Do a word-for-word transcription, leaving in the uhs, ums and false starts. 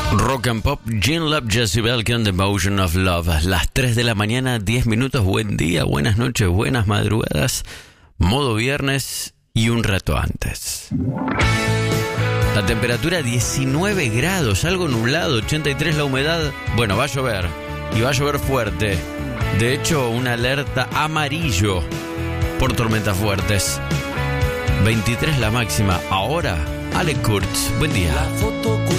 Rock and Pop, Gene Love, Jessie Belkin, The Motion of Love. Las tres de la mañana, diez minutos. Buen día, buenas noches, buenas madrugadas. Modo viernes y un rato antes. La temperatura diecinueve grados, algo nublado, ochenta y tres la humedad. Bueno, va a llover y va a llover fuerte. De hecho, una alerta amarillo por tormentas fuertes. veintitrés la máxima. Ahora, Ale Kurtz, buen día. La foto